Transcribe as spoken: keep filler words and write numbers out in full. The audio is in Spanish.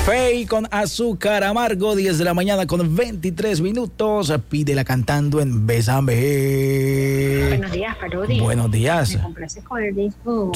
Fey con Azúcar Amargo, diez de la mañana con veintitrés minutos. Pídela cantando en Bésame. Buenos días, Parodi. Buenos días. ¿Me complaces con el disco